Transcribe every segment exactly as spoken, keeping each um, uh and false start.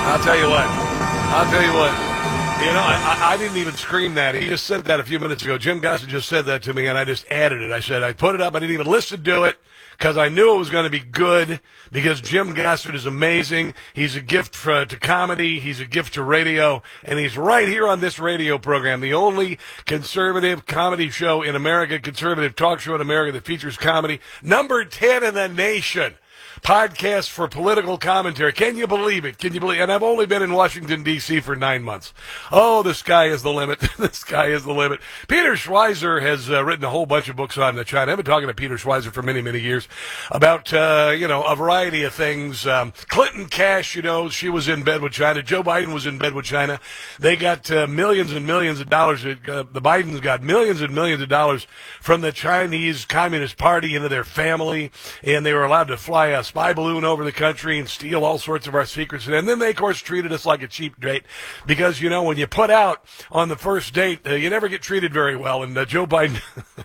I'll tell you what. I'll tell you what. You know, I, I didn't even scream that. He just said that a few minutes ago. Jim Gossett just said that to me, and I just added it. I said, I put it up. I didn't even listen to it because I knew it was going to be good because Jim Gossett is amazing. He's a gift for, to comedy. He's a gift to radio, and he's right here on this radio program, the only conservative comedy show in America, conservative talk show in America that features comedy, number ten in the nation. Podcast for political commentary. Can you believe it? Can you believe it? And I've only been in Washington, D C for nine months. Oh, the sky is the limit. The sky is the limit. Peter Schweizer has uh, written a whole bunch of books on China. I've been talking to Peter Schweizer for many, many years about, uh, you know, a variety of things. Um, Clinton Cash, you know, she was in bed with China. Joe Biden was in bed with China. They got uh, millions and millions of dollars. Uh, the Bidens got millions and millions of dollars from the Chinese Communist Party into their family, and they were allowed to fly a spy balloon over the country and steal all sorts of our secrets. And then they, of course, treated us like a cheap date because, you know, when you put out on the first date, uh, you never get treated very well. And uh, Joe Biden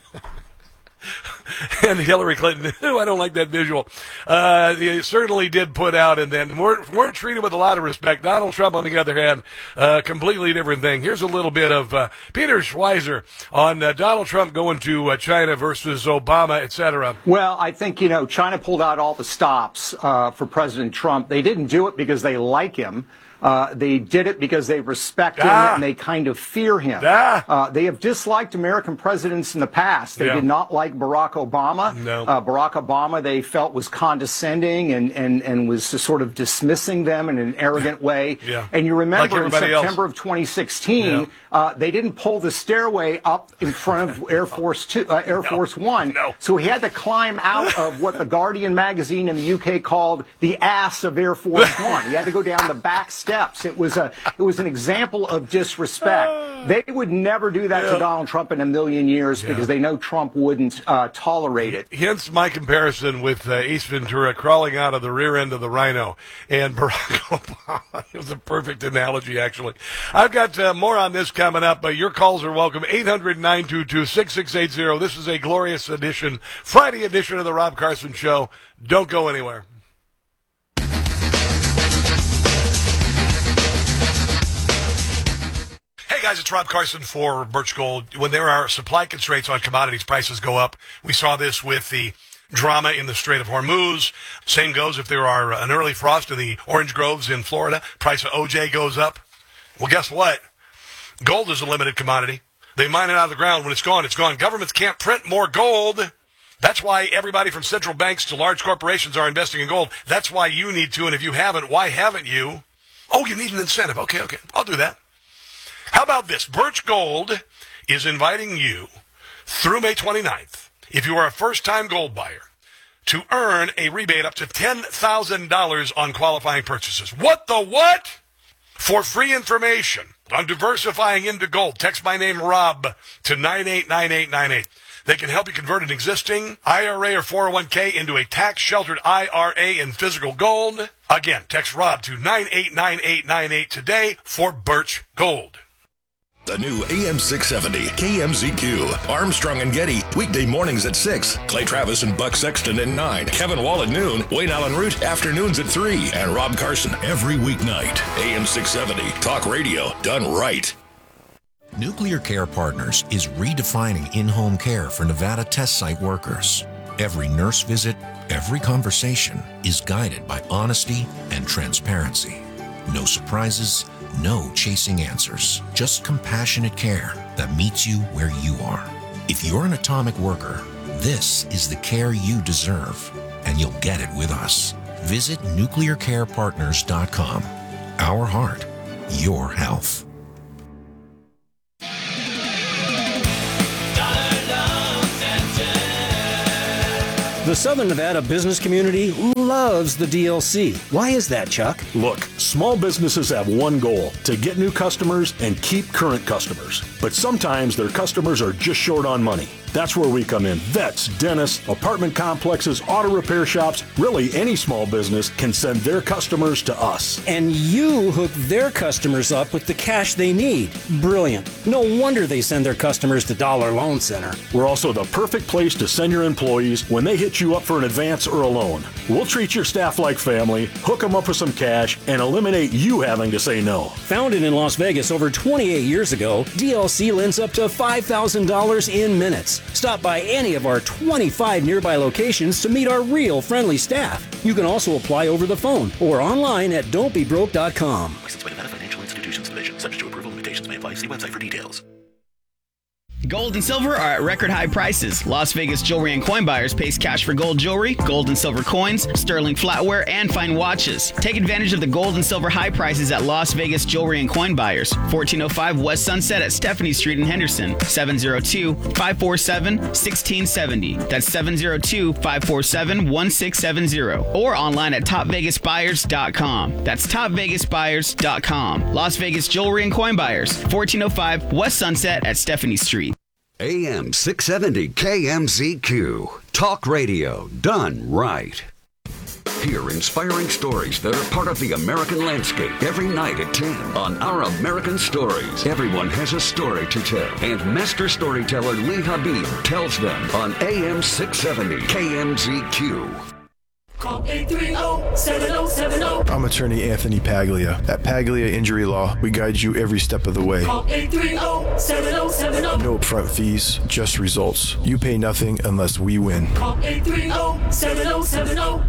and Hillary Clinton, I don't like that visual, uh, they certainly did put out and then weren't, weren't treated with a lot of respect. Donald Trump, on the other hand, uh, completely different thing. Here's a little bit of uh, Peter Schweizer on uh, Donald Trump going to uh, China versus Obama, et cetera. Well, I think, you know, China pulled out all the stops uh, for President Trump. They didn't do it because they like him. Uh, they did it because they respect him ah. and they kind of fear him. Ah. Uh, they have disliked American presidents in the past. They yeah. did not like Barack Obama. No. Uh, Barack Obama they felt was condescending and, and, and was sort of dismissing them in an arrogant way. Yeah. And you remember like in September else. of twenty sixteen, yeah. uh, they didn't pull the stairway up in front of Air Force Two, uh, Air no. Force One. No. So he had to climb out of what the Guardian magazine in the U K called the ass of Air Force One. He had to go down the back steps. It was a It was an example of disrespect. They would never do that yeah. to Donald Trump in a million years yeah. because they know Trump wouldn't uh, tolerate it. Hence my comparison with uh, Ace Ventura crawling out of the rear end of the rhino and Barack Obama. It was a perfect analogy, actually. I've got uh, more on this coming up, but your calls are welcome. eight hundred, nine two two, six six eight zero. This is a glorious edition, Friday edition of the Rob Carson Show. Don't go anywhere. Hey guys, it's Rob Carson for Birch Gold. When there are supply constraints on commodities, prices go up. We saw this with the drama in the Strait of Hormuz. Same goes if there are an early frost in the orange groves in Florida. Price of O J goes up. Well, guess what? Gold is a limited commodity. They mine it out of the ground. When it's gone, it's gone. Governments can't print more gold. That's why everybody from central banks to large corporations are investing in gold. That's why you need to, and if you haven't, why haven't you? Oh, you need an incentive. Okay, okay, I'll do that. How about this? Birch Gold is inviting you through May twenty-ninth, if you are a first-time gold buyer, to earn a rebate up to ten thousand dollars on qualifying purchases. What the what? For free information on diversifying into gold, text my name, Rob, to nine eight nine eight nine eight. They can help you convert an existing I R A or four oh one k into a tax-sheltered I R A in physical gold. Again, text Rob to nine eight nine eight nine eight today for Birch Gold. The new A M six seventy K M Z Q. Armstrong and Getty, weekday mornings at six. Clay Travis and Buck Sexton at nine. Kevin Wall at noon. Wayne Allen Root, afternoons at three. And Rob Carson every weeknight. A M six seventy, talk radio done right. Nuclear Care Partners is redefining in-home care for Nevada test site workers. Every nurse visit, every conversation is guided by honesty and transparency. No surprises, no chasing answers, just compassionate care that meets you where you are. If you're an atomic worker, this is the care you deserve, and you'll get it with us. Visit nuclear care partners dot com. Our heart, your health. The Southern Nevada business community loves the D L C. Why is that, Chuck? Look, small businesses have one goal, to get new customers and keep current customers. But sometimes their customers are just short on money. That's where we come in. Vets, dentists, apartment complexes, auto repair shops, really any small business can send their customers to us. And you hook their customers up with the cash they need. Brilliant. No wonder they send their customers to Dollar Loan Center. We're also the perfect place to send your employees when they hit you up for an advance or a loan. We'll treat your staff like family, hook them up with some cash, and eliminate you having to say no. Founded in Las Vegas over twenty-eight years ago, D L C lends up to five thousand dollars in minutes. Stop by any of our twenty-five nearby locations to meet our real friendly staff. You can also apply over the phone or online at don't be broke dot com. Licensed by Nevada Financial Institutions Division. Subject to approval. Limitations may apply. See website for details. Gold and silver are at record high prices. Las Vegas Jewelry and Coin Buyers pays cash for gold jewelry, gold and silver coins, sterling flatware, and fine watches. Take advantage of the gold and silver high prices at Las Vegas Jewelry and Coin Buyers, fourteen oh five West Sunset at Stephanie Street in Henderson, seven oh two, five four seven, one six seven oh. That's seven oh two, five four seven, one six seven oh. Or online at top vegas buyers dot com. That's top vegas buyers dot com. Las Vegas Jewelry and Coin Buyers, fourteen oh five West Sunset at Stephanie Street. A M six seventy K M Z Q. Talk radio done right. Hear inspiring stories that are part of the American landscape every night at ten on Our American Stories. Everyone has a story to tell, and master storyteller Lee Habib tells them on A M six seventy K M Z Q. Call eight three zero, seven zero seven zero. I'm attorney Anthony Paglia. At Paglia Injury Law, we guide you every step of the way. Call eight three zero, seven zero seven zero. No upfront fees, just results. You pay nothing unless we win. Call eight three zero, seven zero seven zero.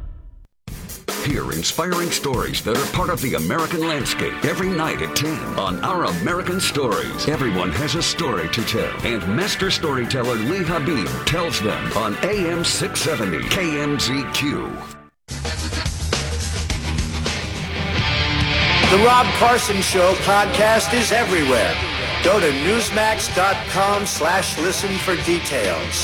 Hear inspiring stories that are part of the American landscape every night at ten on Our American Stories. Everyone has a story to tell, and master storyteller Lee Habib tells them on A M six seventy K M Z Q. The Rob Carson Show podcast is everywhere. Go to newsmax.com slash listen for details.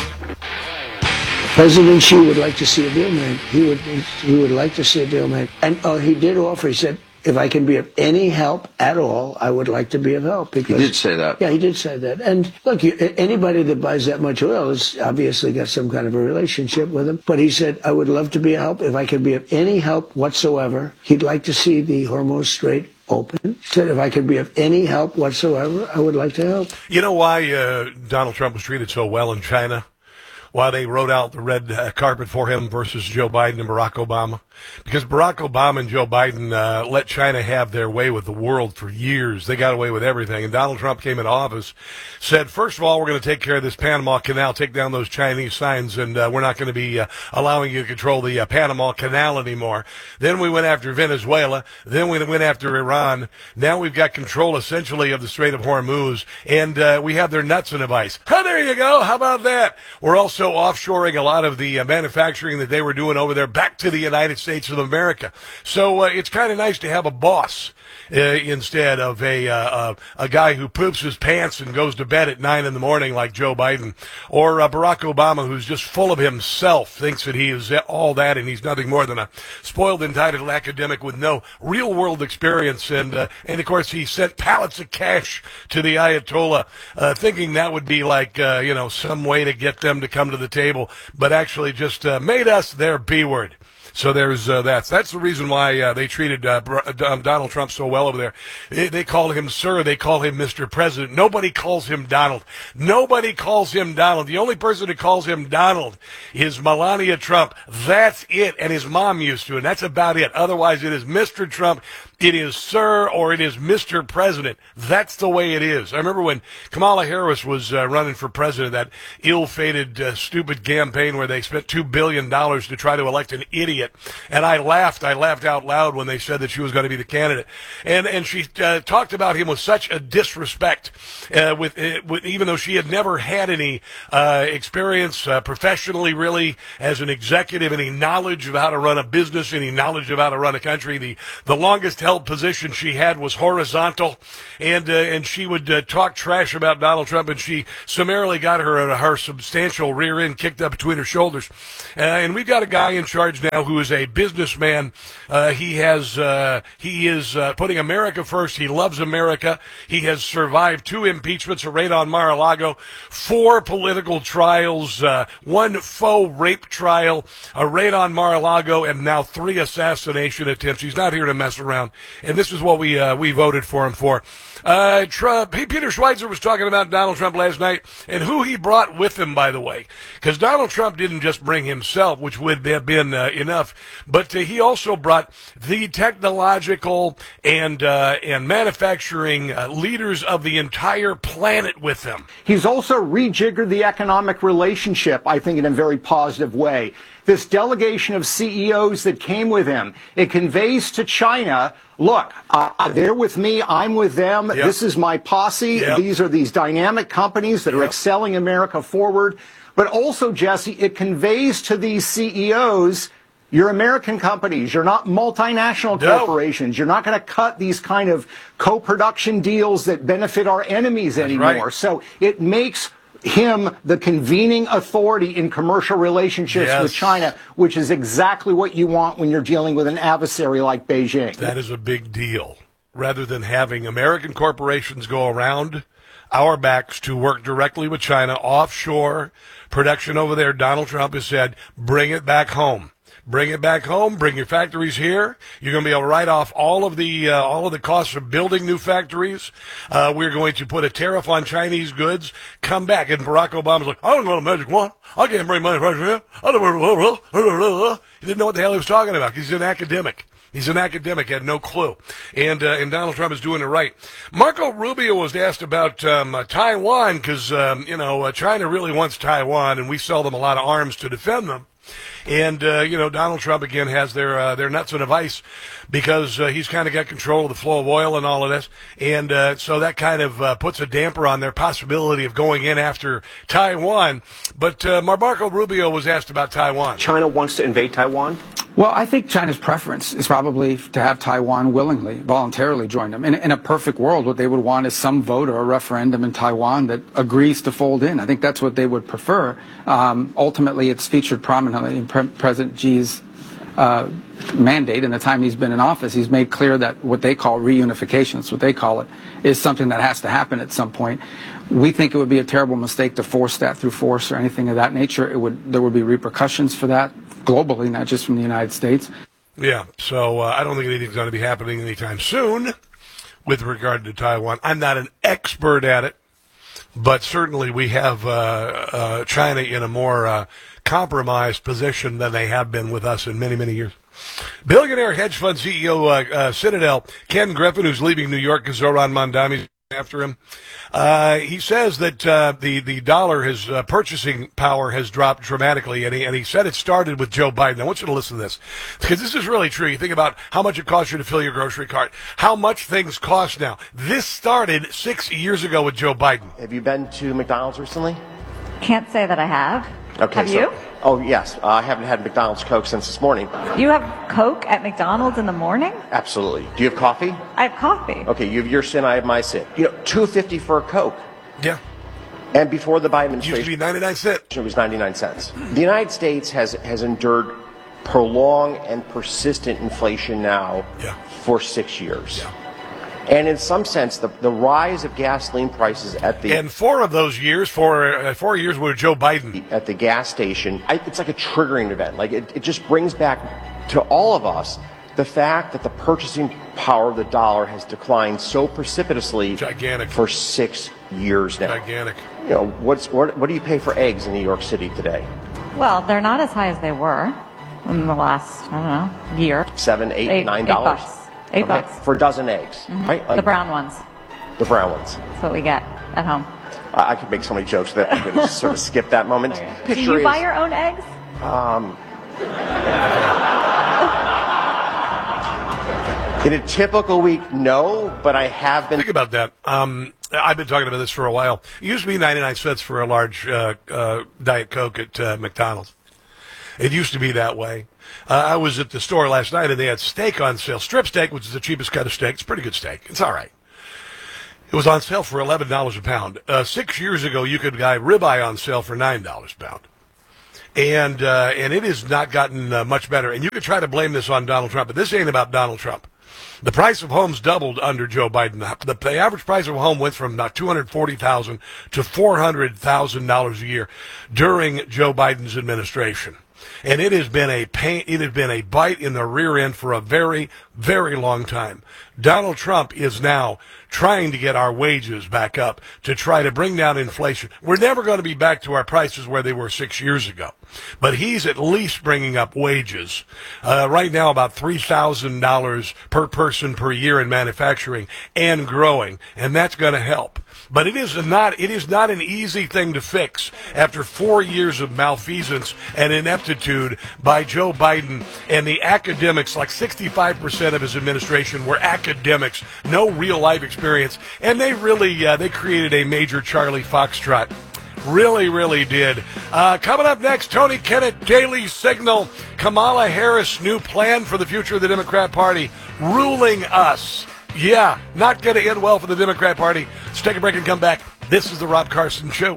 President Xi would like to see a deal made. He would he would like to see a deal made. And oh, he did offer. He said, if I can be of any help at all, I would like to be of help. Because, he did say that. Yeah, he did say that. And look, you, anybody that buys that much oil has obviously got some kind of a relationship with him. But he said, I would love to be of help. If I could be of any help whatsoever, he'd like to see the Hormuz Strait open. He said, if I could be of any help whatsoever, I would like to help. You know why uh, Donald Trump was treated so well in China? Why they wrote out the red uh, carpet for him versus Joe Biden and Barack Obama? Because Barack Obama and Joe Biden uh, let China have their way with the world for years. They got away with everything. And Donald Trump came into office, said, first of all, we're going to take care of this Panama Canal, take down those Chinese signs, and uh, we're not going to be uh, allowing you to control the uh, Panama Canal anymore. Then we went after Venezuela. Then we went after Iran. Now we've got control, essentially, of the Strait of Hormuz, and uh, we have their nuts in a vice. Oh, there you go. How about that? We're also offshoring a lot of the uh, manufacturing that they were doing over there back to the United States of America. So uh, it's kind of nice to have a boss uh, instead of a uh, uh, a guy who poops his pants and goes to bed at nine in the morning like Joe Biden, or uh, Barack Obama, who's just full of himself, thinks that he is all that and he's nothing more than a spoiled, entitled academic with no real world experience. And uh, and of course he sent pallets of cash to the Ayatollah, uh, thinking that would be like uh, you know some way to get them to come to the table, but actually just uh, made us their B word. So there's uh, that. That's the reason why uh, they treated uh, Donald Trump so well over there. They, they call him Sir. They call him Mister President. Nobody calls him Donald. Nobody calls him Donald. The only person who calls him Donald is Melania Trump. That's it. And his mom used to, and that's about it. Otherwise, it is Mister Trump. It is Sir, or it is Mister President. That's the way it is. I remember when Kamala Harris was uh, running for president, that ill-fated, uh, stupid campaign where they spent two billion dollars to try to elect an idiot. And I laughed. I laughed out loud when they said that she was going to be the candidate. And and she uh, talked about him with such a disrespect, uh, with, uh, with even though she had never had any uh, experience uh, professionally, really, as an executive, any knowledge of how to run a business, any knowledge of how to run a country. The, the longest held position she had was horizontal, and uh, and she would uh, talk trash about Donald Trump, and she summarily got her uh, her substantial rear end kicked up between her shoulders. Uh, and we've got a guy in charge now who is a businessman. Uh, he has uh, he is uh, putting America first. He loves America. He has survived two impeachments, a raid on Mar-a-Lago, four political trials, uh, one faux rape trial, a raid on Mar-a-Lago, and now three assassination attempts. He's not here to mess around, and this is what we uh, we voted for him for. Uh, Trump, Peter Schweizer was talking about Donald Trump last night and who he brought with him, by the way, because Donald Trump didn't just bring himself, which would have been uh, enough, but uh, he also brought the technological and uh, and manufacturing uh, leaders of the entire planet with him. He's also rejiggered the economic relationship, I think, in a very positive way. This delegation of C E Os that came with him, it conveys to China, look, uh, they're with me, I'm with them, yep. This is my posse, yep. These are these dynamic companies that are yep. excelling America forward. But also, Jesse, it conveys to these C E Os, you're American companies, you're not multinational no. corporations, you're not going to cut these kind of co-production deals that benefit our enemies That's anymore. Right. So it makes him the convening authority in commercial relationships yes. with China, which is exactly what you want when you're dealing with an adversary like Beijing. That is a big deal. Rather than having American corporations go around our backs to work directly with China, offshore production over there, Donald Trump has said, bring it back home. Bring it back home. Bring your factories here. You're going to be able to write off all of the uh, all of the costs of building new factories. Uh, we're going to put a tariff on Chinese goods. Come back. And Barack Obama's like, I don't know the magic wand. I can't bring money from here. I don't know. He didn't know what the hell he was talking about. He's an academic. He's an academic, had no clue. And uh, and Donald Trump is doing it right. Marco Rubio was asked about um, uh, Taiwan because, um, you know, uh, China really wants Taiwan, and we sell them a lot of arms to defend them. And, uh, you know, Donald Trump, again, has their uh, their nuts in a vice because uh, he's kind of got control of the flow of oil and all of this. And uh, so that kind of uh, puts a damper on their possibility of going in after Taiwan. But uh, Marco Rubio was asked about Taiwan. China wants to invade Taiwan? Well, I think China's preference is probably to have Taiwan willingly, voluntarily join them. In, in a perfect world, what they would want is some vote or a referendum in Taiwan that agrees to fold in. I think that's what they would prefer. Um, ultimately, it's featured prominently in Pre- President Xi's uh, mandate. In the time he's been in office, he's made clear that what they call reunification, that's what they call it, is something that has to happen at some point. We think it would be a terrible mistake to force that through force or anything of that nature. It would, there would be repercussions for that globally, not just from the United States. Yeah, so uh, I don't think anything's going to be happening anytime soon with regard to Taiwan. I'm not an expert at it, but certainly we have uh, uh, China in a more uh, compromised position than they have been with us in many, many years. Billionaire hedge fund C E O uh, uh, Citadel, Ken Griffin, who's leaving New York because Zoran Mondami's after him, uh, he says that uh, the, the dollar, his uh, purchasing power has dropped dramatically, and he, and he said it started with Joe Biden. I want you to listen to this, because this is really true. You think about how much it costs you to fill your grocery cart, how much things cost now. This started six years ago with Joe Biden. Have you been to McDonald's recently? Can't say that I have. Okay, have so, you? Oh, yes. Uh, I haven't had McDonald's Coke since this morning. You have Coke at McDonald's in the morning? Absolutely. Do you have coffee? I have coffee. Okay, you have your sin, I have my sin. You know, two fifty for a Coke. Yeah. And before the Biden administration, used to be ninety-nine cents. It was ninety-nine cents. The United States has has endured prolonged and persistent inflation now yeah. for six years. Yeah. And in some sense, the, the rise of gasoline prices at the... And four of those years, four, uh, four years were Joe Biden. At the gas station, I, it's like a triggering event. Like it, it just brings back to all of us the fact that the purchasing power of the dollar has declined so precipitously Gigantic. for six years now. Gigantic. You know, what's, what, what do you pay for eggs in New York City today? Well, they're not as high as they were in the last, I don't know, year. Seven, eight, eight nine eight dollars. Bucks. Eight okay. bucks. For a dozen eggs, mm-hmm. right? Like, the brown ones. The brown ones. That's what we get at home. Uh, I could make so many jokes that I'm going to sort of skip that moment. Do you is, buy your own eggs? Um, in a typical week, no, but I have been. Think about that. Um, I've been talking about this for a while. It used to be ninety-nine cents for a large uh, uh, Diet Coke at uh, McDonald's. It used to be that way. Uh, I was at the store last night, and they had steak on sale. Strip steak, which is the cheapest cut of steak. It's pretty good steak. It's all right. It was on sale for eleven dollars a pound. Uh, six years ago, you could buy ribeye on sale for nine dollars a pound. And uh, and it has not gotten uh, much better. And you could try to blame this on Donald Trump, but this ain't about Donald Trump. The price of homes doubled under Joe Biden. The, the average price of a home went from about two hundred forty thousand dollars to four hundred thousand dollars a year during Joe Biden's administration. And it has been a pain, it has been a bite in the rear end for a very, very long time. Donald Trump is now trying to get our wages back up to try to bring down inflation. We're never going to be back to our prices where they were six years ago. But he's at least bringing up wages. Uh, right now, about three thousand dollars per person per year in manufacturing and growing. And that's going to help. But it is not, it is not an easy thing to fix after four years of malfeasance and ineptitude by Joe Biden and the academics. Like sixty-five percent of his administration were academics, no real life experience. And they really, uh, they created a major Charlie Foxtrot. Really, really did. Uh, coming up next, Tony Kennett, Daily Signal, Kamala Harris' new plan for the future of the Democrat Party, ruling us. Yeah, not going to end well for the Democrat Party. Let's take a break and come back. This is the Rob Carson Show.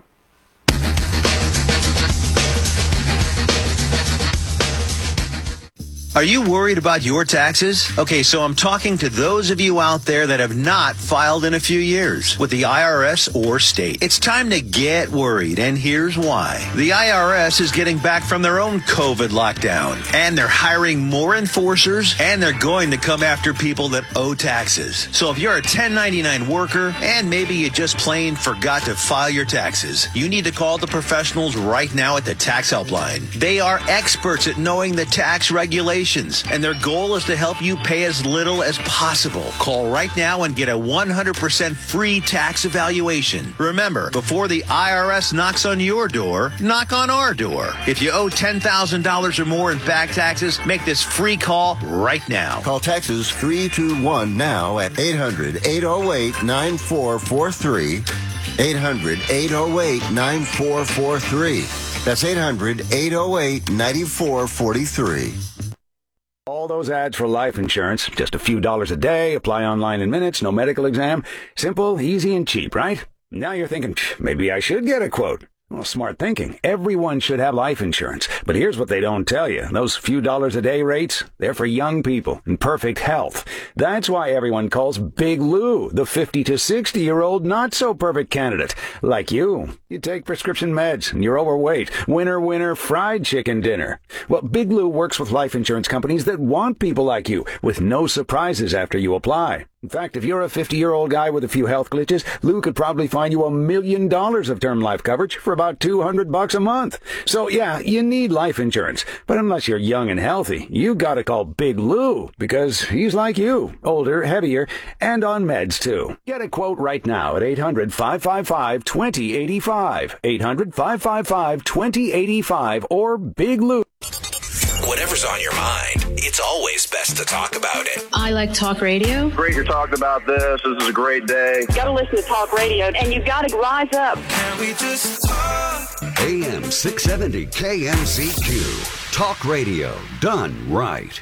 Are you worried about your taxes? Okay, so I'm talking to those of you out there that have not filed in a few years with the I R S or state. It's time to get worried, and here's why. The I R S is getting back from their own COVID lockdown, and they're hiring more enforcers, and they're going to come after people that owe taxes. So if you're a ten ninety-nine worker, and maybe you just plain forgot to file your taxes, you need to call the professionals right now at the Tax Helpline. They are experts at knowing the tax regulations, and their goal is to help you pay as little as possible. Call right now and get a one hundred percent free tax evaluation. Remember, before the I R S knocks on your door, knock on our door. If you owe ten thousand dollars or more in back taxes, make this free call right now. Call Texas three two one now at eight hundred, eight oh eight, nine four four three. eight hundred, eight oh eight, nine four four three. That's eight hundred, eight oh eight, nine four four three. All those ads for life insurance, just a few dollars a day, apply online in minutes, no medical exam. Simple, easy, and cheap, right? Now you're thinking, maybe I should get a quote. Well, smart thinking. Everyone should have life insurance. But here's what they don't tell you. Those few dollars a day rates, they're for young people in perfect health. That's why everyone calls Big Lou the fifty to sixty-year-old not-so-perfect candidate. Like you. You take prescription meds and you're overweight. Winner, winner, fried chicken dinner. Well, Big Lou works with life insurance companies that want people like you with no surprises after you apply. In fact, if you're a fifty-year-old guy with a few health glitches, Lou could probably find you a million dollars of term life coverage for about two hundred bucks a month. So yeah, you need life insurance. But unless you're young and healthy, you gotta call Big Lou because he's like you, older, heavier, and on meds too. Get a quote right now at eight hundred, five five five, two oh eight five. eight hundred, five five five, two oh eight five or Big Lou. Whatever's on your mind, it's always best to talk about it. I like talk radio. Great you're talking about this. This is a great day. You gotta listen to talk radio, and you gotta rise up. Can we just talk? A M six seventy K M Z Q. Talk radio done right.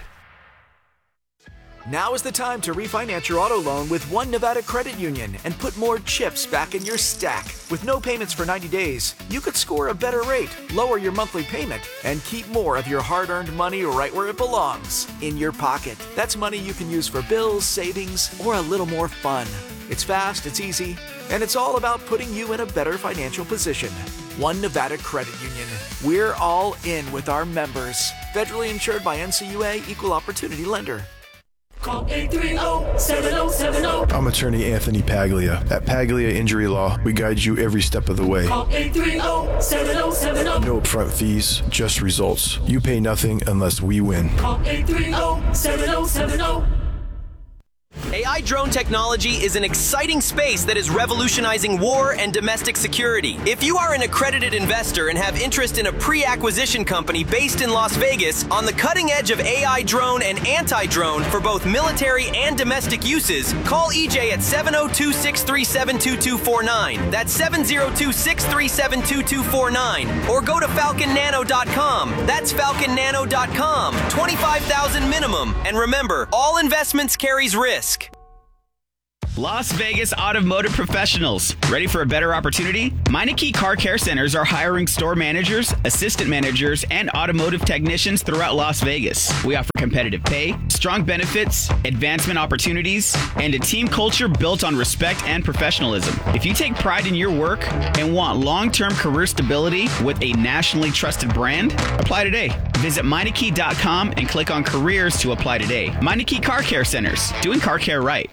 Now is the time to refinance your auto loan with One Nevada Credit Union and put more chips back in your stack. With no payments for ninety days, you could score a better rate, lower your monthly payment, and keep more of your hard-earned money right where it belongs, in your pocket. That's money you can use for bills, savings, or a little more fun. It's fast, it's easy, and it's all about putting you in a better financial position. One Nevada Credit Union. We're all in with our members. Federally insured by N C U A, Equal Opportunity Lender. Call eight three zero, seven zero seven zero. I'm attorney Anthony Paglia. At Paglia Injury Law, we guide you every step of the way. Call eight three zero, seven zero seven zero. No upfront fees, just results. You pay nothing unless we win. Call eight three zero, seven zero seven zero. A I drone technology is an exciting space that is revolutionizing war and domestic security. If you are an accredited investor and have interest in a pre-acquisition company based in Las Vegas on the cutting edge of A I drone and anti-drone for both military and domestic uses, call E J at seven oh two, six three seven, two two four nine. That's seven oh two, six three seven, two two four nine. Or go to falcon nano dot com. That's falcon nano dot com. twenty-five thousand minimum. And remember, all investments carries risk. Las Vegas Automotive Professionals. Ready for a better opportunity? Meineke Car Care Centers are hiring store managers, assistant managers, and automotive technicians throughout Las Vegas. We offer competitive pay, strong benefits, advancement opportunities, and a team culture built on respect and professionalism. If you take pride in your work and want long-term career stability with a nationally trusted brand, apply today. Visit Meineke dot com and click on careers to apply today. Meineke Car Care Centers, doing car care right.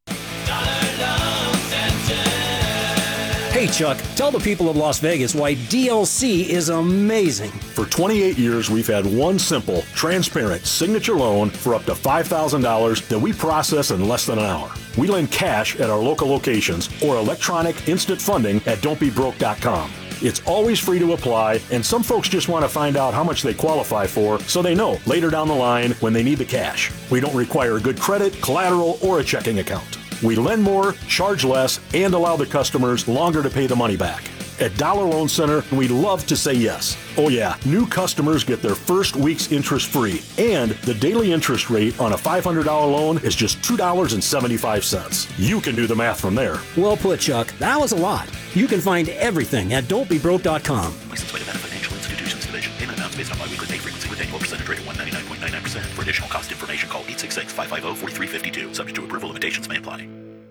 Hey, Chuck, tell the people of Las Vegas why D L C is amazing. For twenty-eight years, we've had one simple, transparent signature loan for up to five thousand dollars that we process in less than an hour. We lend cash at our local locations or electronic instant funding at don't be broke dot com. It's always free to apply, and some folks just want to find out how much they qualify for so they know later down the line when they need the cash. We don't require good credit, collateral, or a checking account. We lend more, charge less, and allow the customers longer to pay the money back. At Dollar Loan Center, we love to say yes. Oh yeah, new customers get their first week's interest free, and the daily interest rate on a five hundred dollars loan is just two dollars and seventy-five cents. You can do the math from there. Well put, Chuck. That was a lot. You can find everything at don't be broke dot com. Licensed by Nevada Financial Institutions Division. Payment amounts based on biweekly pay frequency with annual percentage rate of one ninety-nine point nine nine percent. For additional cost information, call eight six six, five five zero, four three five two. Subject to approval, limitations may apply.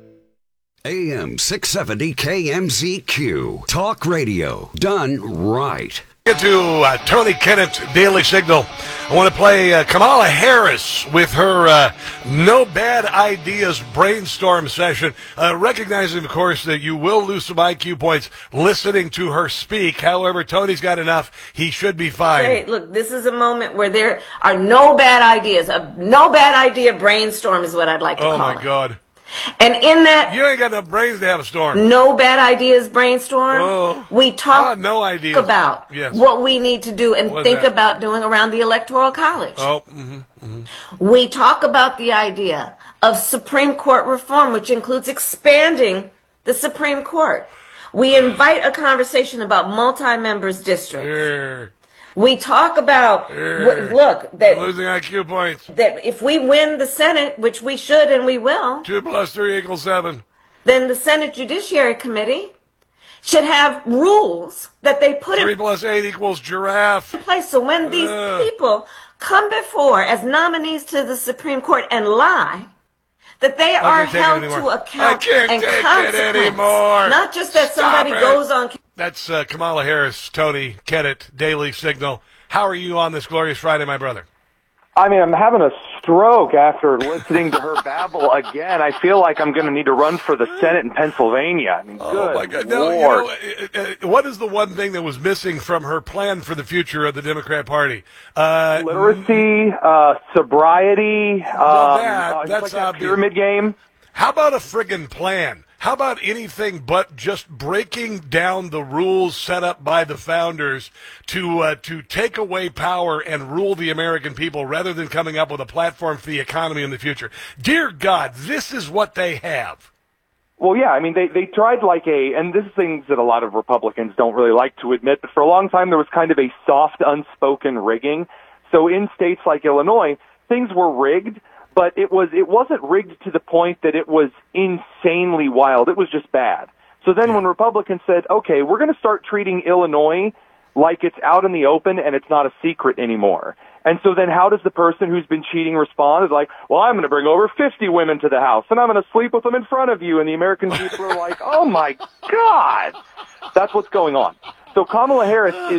A M six seventy K M Z Q. Talk radio done right. Get to uh, Tony Kennett's Daily Signal. I want to play uh, Kamala Harris with her uh, No Bad Ideas brainstorm session, uh, recognizing, of course, that you will lose some I Q points listening to her speak. However, Tony's got enough. He should be fine. Hey, look, this is a moment where there are no bad ideas. A no bad idea brainstorm is what I'd like to oh, call it. my God. And in that, you ain't got enough brains to have a storm. No bad ideas brainstorm. Oh, we talk no ideas. about yes. what we need to do and What's think that? about doing around the Electoral College. Oh, mm-hmm, mm-hmm. We talk about the idea of Supreme Court reform, which includes expanding the Supreme Court. We invite a conversation about multi-members districts. Sure. We talk about, Sure. look, that losing I Q points. That if we win the Senate, which we should and we will, two plus three equals seven, then the Senate Judiciary Committee should have rules that they put three in plus eight equals giraffe. place. So when these Uh. people come before as nominees to the Supreme Court and lie, that they I are can't take it held to anymore. account I can't and take it consequence. anymore. Not just that Stop somebody it. goes on. That's uh, Kamala Harris, Tony Kennett, Daily Signal. How are you on this glorious Friday, my brother? I mean, I'm having a stroke after listening to her babble again. I feel like I'm going to need to run for the Senate in Pennsylvania. I mean, Oh, good my God. No, you Lord. know, uh, uh, what is the one thing that was missing from her plan for the future of the Democrat Party? Uh, Literacy, uh, sobriety, well, um, that, uh, it's that's like that obvious. pyramid game. How about a friggin' plan? How about anything but just breaking down the rules set up by the founders to uh, to take away power and rule the American people rather than coming up with a platform for the economy in the future? Dear God, this is what they have. Well, yeah, I mean, they, they tried like a, and this is things that a lot of Republicans don't really like to admit, but for a long time there was kind of a soft, unspoken rigging. So in states like Illinois, things were rigged, but it was it wasn't rigged to the point that it was insanely wild. It was just bad. So then when Republicans said, okay, we're going to start treating Illinois like it's out in the open and it's not a secret anymore. And so then how does the person who's been cheating respond? It's like, well, I'm going to bring over fifty women to the house and I'm going to sleep with them in front of you. And the American people are like, oh my God. That's what's going on. So Kamala Harris is,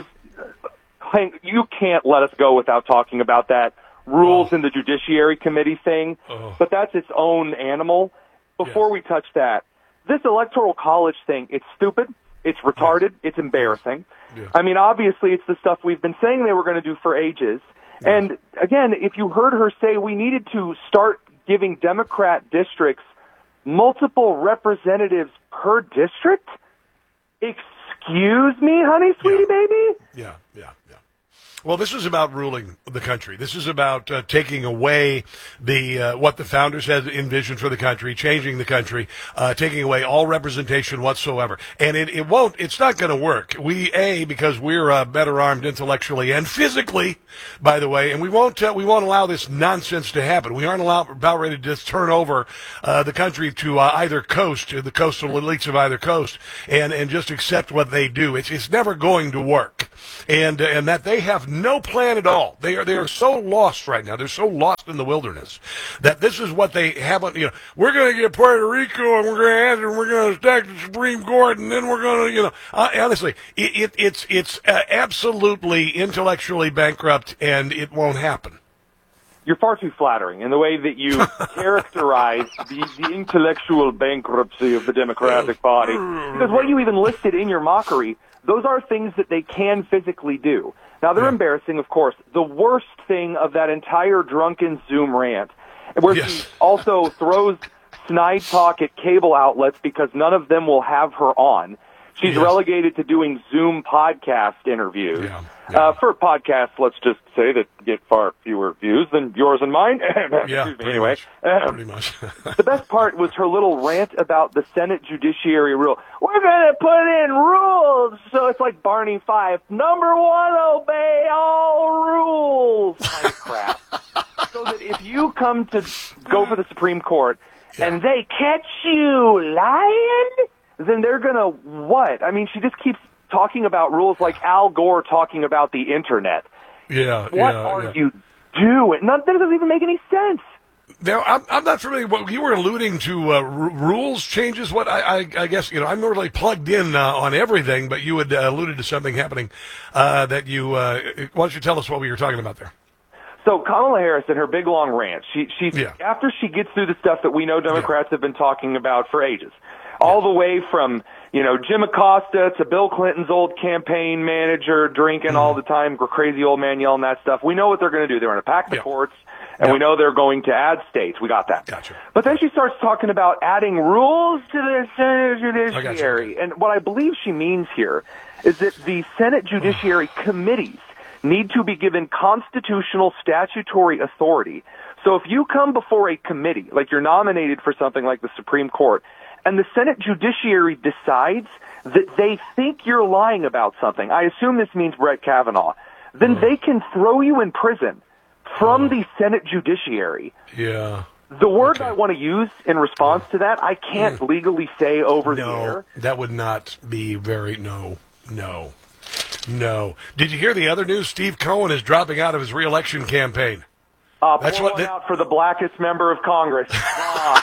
you can't let us go without talking about that rules in the Judiciary Committee thing, but that's its own animal. Before we touch that, this Electoral College thing, it's stupid, it's retarded, it's embarrassing. I mean, obviously, it's the stuff we've been saying they were going to do for ages. And again, if you heard her say we needed to start giving Democrat districts multiple representatives per district, excuse me, honey, sweetie baby? Yeah, yeah, yeah. Well, this is about ruling the country. This is about uh, taking away the uh, what the founders had envisioned for the country, changing the country, uh, taking away all representation whatsoever. And it, it won't, it's not going to work. We, A, because we're uh, better armed intellectually and physically, by the way, and we won't uh, we won't allow this nonsense to happen. We aren't allowed, about ready to just turn over uh, the country to uh, either coast, to the coastal elites of either coast, and, and just accept what they do. It's, it's never going to work. And, uh, and that they have no plan at all. They are, they are so lost right now. They're so lost in the wilderness that this is what they haven't, you know, we're going to get Puerto Rico and we're going to add it and we're going to attack the Supreme Court and then we're going to, you know, uh, honestly, it, it, it's, it's uh, absolutely intellectually bankrupt and it won't happen. You're far too flattering in the way that you characterize the, the intellectual bankruptcy of the Democratic Party. Because what you even listed in your mockery, those are things that they can physically do. Now, they're yeah. embarrassing, of course. The worst thing of that entire drunken Zoom rant, where yes. she also throws snide talk at cable outlets because none of them will have her on. She's yes. relegated to doing Zoom podcast interviews. Yeah. Yeah. Uh, for podcasts, let's just say that get far fewer views than yours and mine. yeah, Excuse me, anyway. Much. Pretty much. The best part was her little rant about the Senate Judiciary rule. We're going to put in rules. So it's like Barney Fife. Number one, obey all rules. Kind of crap. So that if you come to go for the Supreme Court yeah. and they catch you lying, then they're going to what? I mean, she just keeps talking about rules like Al Gore talking about the internet. Yeah, what yeah, are yeah. you doing? None, that doesn't even make any sense. Now, I'm, I'm not familiar. What you were alluding to, uh, r- rules changes. What I, I, I guess you know, I'm not really plugged in uh, on everything, but you had uh, alluded to something happening uh, that you. Uh, why don't you tell us what we were talking about there? So Kamala Harris in her big long rant, she she yeah. after she gets through the stuff that we know Democrats yeah. have been talking about for ages, all yeah. the way from. You know, Jim Acosta to Bill Clinton's old campaign manager drinking mm-hmm. all the time, crazy old man yelling that stuff. We know what they're going to do. They're going to pack the yeah. courts, and yeah. we know they're going to add states. We got that. Gotcha. But then she starts talking about adding rules to the Senate Judiciary. And what I believe she means here is that the Senate Judiciary committees need to be given constitutional statutory authority. So if you come before a committee, like you're nominated for something like the Supreme Court, and the Senate Judiciary decides that they think you're lying about something, I assume this means Brett Kavanaugh, then they can throw you in prison from the Senate Judiciary. Yeah. The word okay. I want to use in response to that, I can't mm. legally say over no, the air. That would not be very, no, no, no. Did you hear the other news? Steve Cohen is dropping out of his re-election campaign. Uh, That's what th- out for the blackest member of Congress. uh.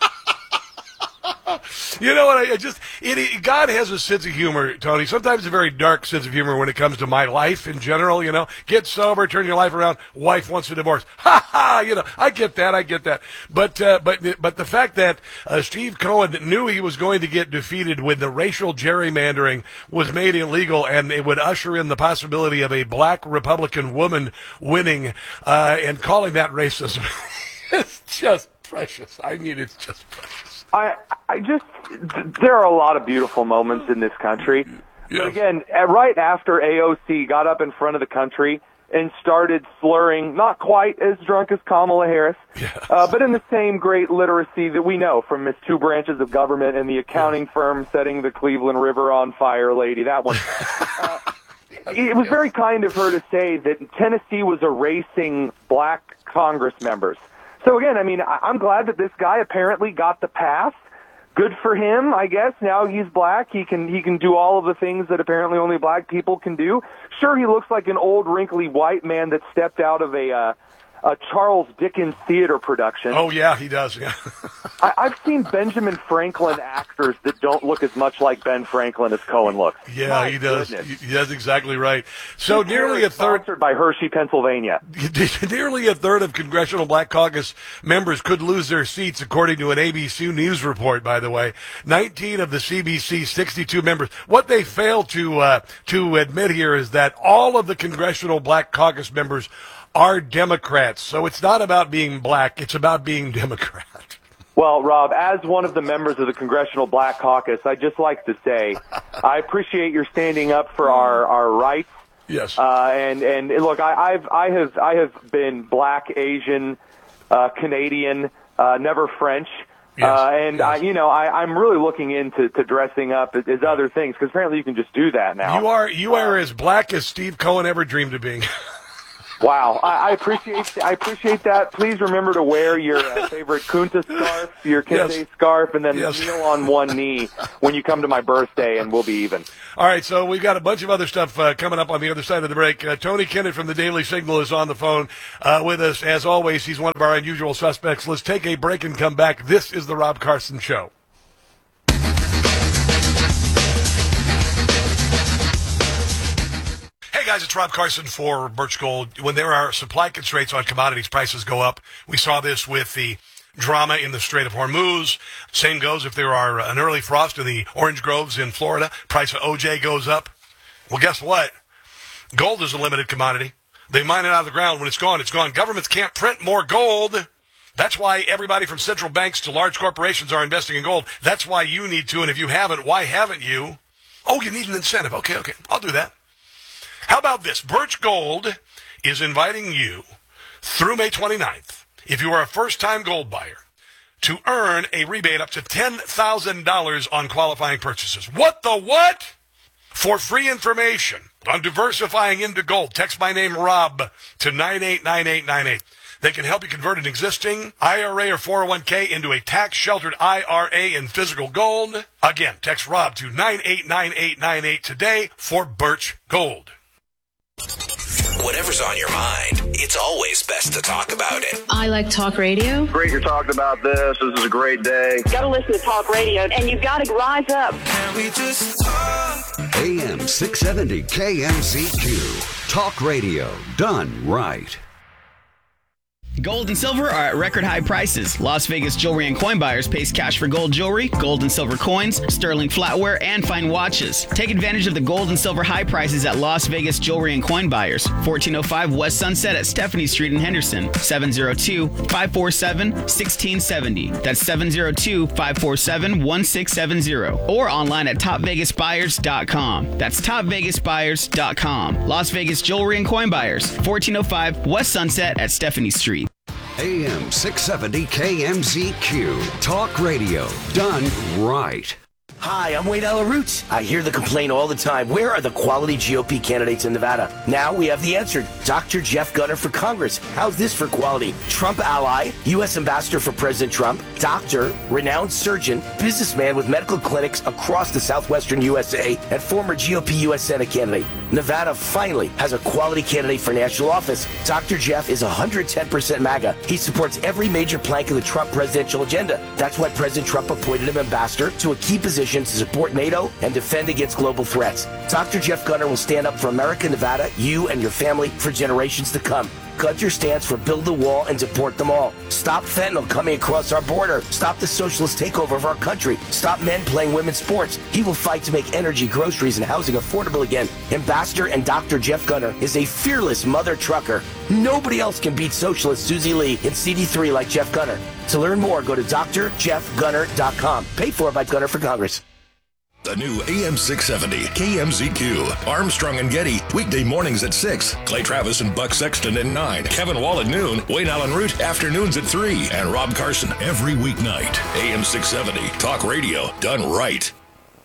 You know what? I, I just it, it, God has a sense of humor, Tony. Sometimes a very dark sense of humor when it comes to my life in general. You know, get sober, turn your life around. Wife wants a divorce. Ha ha! You know, I get that. I get that. But uh, but but the fact that uh, Steve Cohen knew he was going to get defeated when the racial gerrymandering was made illegal, and it would usher in the possibility of a black Republican woman winning, uh, and calling that racism, it's just precious. I mean, it's just precious. I I just there are a lot of beautiful moments in this country. Yes. But again, right after A O C got up in front of the country and started slurring, not quite as drunk as Kamala Harris, yes. uh, but in the same great literacy that we know from Miss Two Branches of Government and the accounting yes. firm setting the Cleveland River on fire lady, that one. uh, it was very kind of her to say that Tennessee was erasing black Congress members. So again, I mean, I'm glad that this guy apparently got the pass. Good for him, I guess. Now he's black. He can he can do all of the things that apparently only black people can do. Sure, he looks like an old, wrinkly white man that stepped out of a uh, a Charles Dickens theater production. Oh yeah, he does. Yeah. I, I've seen Benjamin Franklin actors that don't look as much like Ben Franklin as Cohen looks. Yeah, My he does. goodness. He does exactly right. So He's nearly a third, sponsored by Hershey, Pennsylvania. nearly a third of Congressional Black Caucus members could lose their seats, according to an A B C News report. By the way, nineteen of the C B C's sixty-two members. What they fail to uh, to admit here is that all of the Congressional Black Caucus members are Democrats. So it's not about being black, it's about being Democrat. Well, Rob, as one of the members of the Congressional Black Caucus, I'd just like to say I appreciate your standing up for our, our rights. Yes. Uh, and and look, I, I've I have I have been black, Asian, uh, Canadian, uh, never French. Yes. Uh, and yes. I, you know, I, I'm really looking into to dressing up as, as other things because apparently you can just do that now. You are you are as black as Steve Cohen ever dreamed of being. Wow, I, I appreciate I appreciate that. Please remember to wear your uh, favorite Kunta scarf, your Kente Yes. scarf, and then Yes. kneel on one knee when you come to my birthday, and we'll be even. All right, so we've got a bunch of other stuff uh, coming up on the other side of the break. Uh, Tony Kinnett from the Daily Signal is on the phone uh, with us. As always, he's one of our unusual suspects. Let's take a break and come back. This is the Rob Carson Show. Hey guys, it's Rob Carson for Birch Gold. When there are supply constraints on commodities, prices go up. We saw this with the drama in the Strait of Hormuz. Same goes if there are an early frost in the orange groves in Florida. Price of O J goes up. Well, guess what? Gold is a limited commodity. They mine it out of the ground. When it's gone, it's gone. Governments can't print more gold. That's why everybody from central banks to large corporations are investing in gold. That's why you need to, and if you haven't, why haven't you? Oh, you need an incentive. Okay, okay, I'll do that. How about this? Birch Gold is inviting you through May twenty-ninth, if you are a first-time gold buyer, to earn a rebate up to ten thousand dollars on qualifying purchases. What the what? For free information on diversifying into gold, text my name, Rob, to nine eight nine eight nine eight. They can help you convert an existing I R A or four oh one k into a tax-sheltered I R A in physical gold. Again, text Rob to nine eight nine eight nine eight today for Birch Gold. Whatever's on your mind, it's always best to talk about it. I like talk radio. Great you're talking about this. This is a great day. Got to listen to talk radio, and you've got to rise up. Can we just talk? A M six seventy K M Z Q. Talk radio done right. Gold and silver are at record high prices. Las Vegas jewelry and coin buyers pays cash for gold jewelry, gold and silver coins, sterling flatware, and fine watches. Take advantage of the gold and silver high prices at Las Vegas jewelry and coin buyers. fourteen oh five West Sunset at Stephanie Street in Henderson. seven oh two, five four seven, one six seven oh. That's seven oh two, five four seven, one six seven oh. Or online at top vegas buyers dot com. That's top vegas buyers dot com. Las Vegas jewelry and coin buyers. fourteen oh five West Sunset at Stephanie Street. A M six seventy K M Z Q. Talk radio done right. Hi, I'm Wayne Allyn Root. I hear the complaint all the time. Where are the quality G O P candidates in Nevada? Now we have the answer. Doctor Jeff Gunter for Congress. How's this for quality? Trump ally, U S Ambassador for President Trump, doctor, renowned surgeon, businessman with medical clinics across the southwestern U S A, and former G O P U S Senate candidate. Nevada finally has a quality candidate for national office. Doctor Jeff is one hundred ten percent MAGA. He supports every major plank of the Trump presidential agenda. That's why President Trump appointed him ambassador to a key position to support NATO and defend against global threats. Doctor Jeff Gunter will stand up for America, Nevada, you and your family for generations to come. Gunter stands for build the wall and deport them all. Stop fentanyl coming across our border. Stop the socialist takeover of our country. Stop men playing women's sports. He will fight to make energy, groceries, and housing affordable again. Ambassador and Doctor Jeff Gunter is a fearless mother trucker. Nobody else can beat socialist Susie Lee in C D three like Jeff Gunter. To learn more, go to d r jeff gunter dot com. Paid for by Gunter for Congress. The new A M six seventy K M Z Q. Armstrong and Getty, weekday mornings at six. Clay Travis and Buck Sexton at nine. Kevin Wall at noon. Wayne Allyn Root, afternoons at three. And Rob Carson every weeknight. A M six seventy, talk radio done right.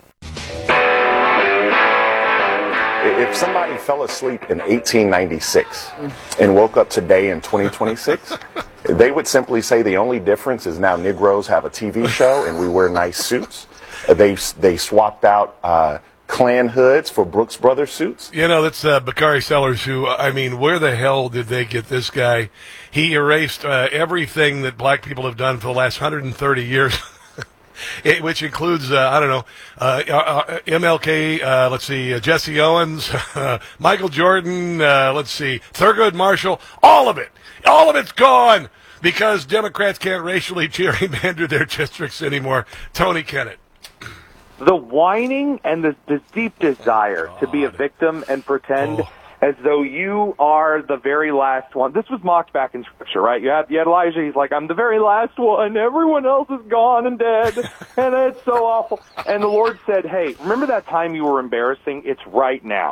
If somebody fell asleep in eighteen ninety-six and woke up today in twenty twenty-six, they would simply say the only difference is now Negroes have a T V show and we wear nice suits. They they swapped out uh, Klan hoods for Brooks Brothers suits. You know, that's uh, Bakari Sellers, who, I mean, where the hell did they get this guy? He erased uh, everything that black people have done for the last one hundred thirty years, it, which includes, uh, I don't know, uh, uh, M L K, uh, let's see, uh, Jesse Owens, uh, Michael Jordan, uh, let's see, Thurgood Marshall, all of it. All of it's gone because Democrats can't racially gerrymander their districts anymore. Tony Kinnett. The whining and the, the deep desire to be a victim and pretend oh. as though you are the very last one. This was mocked back in Scripture, right? You had, you had Elijah. He's like, I'm the very last one. Everyone else is gone and dead, and it's so awful. And the Lord said, hey, remember that time you were embarrassing? It's right now.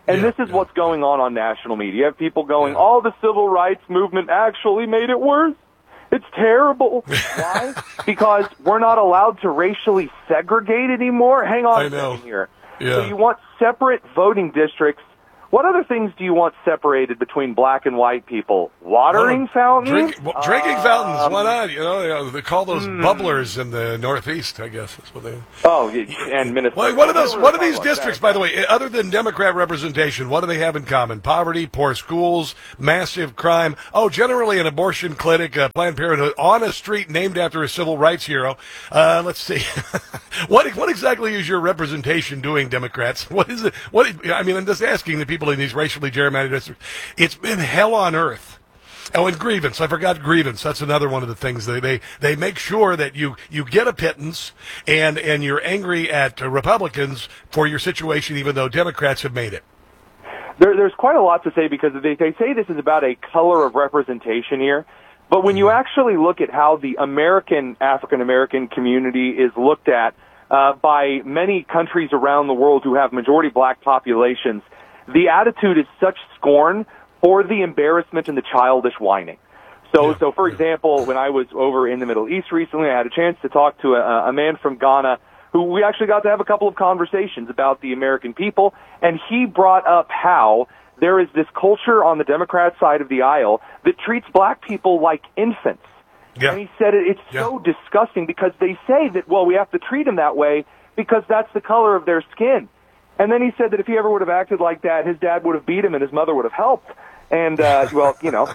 And Yeah, this is what's going on on national media. You have people going, oh, the civil rights movement actually made it worse. It's terrible. Why? Because we're not allowed to racially segregate anymore. Hang on I a know. second here. Yeah. So you want separate voting districts. What other things do you want separated between black and white people? Watering fountains? Drink, well, drinking Um, fountains, why not? You know, you know, they call those hmm. bubblers in the Northeast, I guess. That's what they. Oh, and Minnesota. Well, what are those? What are these Like districts, that. by the way, other than Democrat representation? What do they have in common? Poverty, poor schools, massive crime. Oh, generally an abortion clinic, uh, Planned Parenthood on a street named after a civil rights hero. Uh, let's see. what what exactly is your representation doing, Democrats? What is it? What I mean, I'm just asking the people in these racially gerrymandered districts. It's been hell on earth. Oh, and grievance. I forgot grievance. That's another one of the things. They they, they make sure that you, you get a pittance and, and you're angry at uh, Republicans for your situation, even though Democrats have made it. There, there's quite a lot to say because they, they say this is about a color of representation here. But when you actually look at how the American African-American community is looked at uh, by many countries around the world who have majority black populations, the attitude is such scorn for the embarrassment and the childish whining. So, so for example, when I was over in the Middle East recently, I had a chance to talk to a, a man from Ghana who we actually got to have a couple of conversations about the American people, and he brought up how there is this culture on the Democrat side of the aisle that treats black people like infants. Yeah. And he said it, it's Yeah. so disgusting because they say that, well, we have to treat them that way because that's the color of their skin. And then he said that if he ever would have acted like that, his dad would have beat him and his mother would have helped. And, uh, well, you know,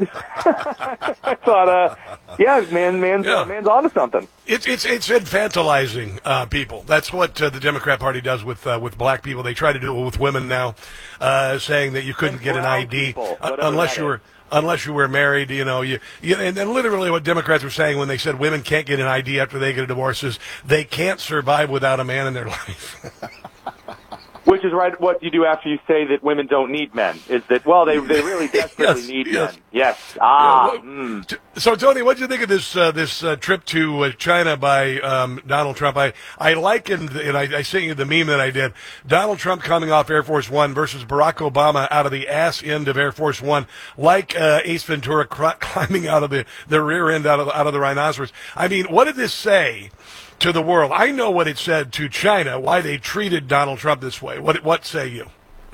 I thought, uh, yeah, man, man's, Yeah. man's onto something. It's it's it's infantilizing uh, people. That's what uh, the Democrat Party does with uh, with black people. They try to do it with women now, uh, saying that you couldn't get an I D people, uh, whatever unless that you is. were unless you were married. You know, you, you and, and literally what Democrats were saying when they said women can't get an I D after they get a divorce is they can't survive without a man in their life. Which is right what you do after you say that women don't need men, is that, well, they they really desperately Yes, need yes. men. Yes. Ah. Yeah, mm. T- So, Tony, what did you think of this uh, this uh, trip to uh, China by um, Donald Trump? I, I likened, and I, I sent you the meme that I did, Donald Trump coming off Air Force One versus Barack Obama out of the ass end of Air Force One, like uh, Ace Ventura cr- climbing out of the, the rear end out of, out of the rhinoceros. I mean, what did this say to the world? I know what it said to China, why they treated Donald Trump this way. What what say you?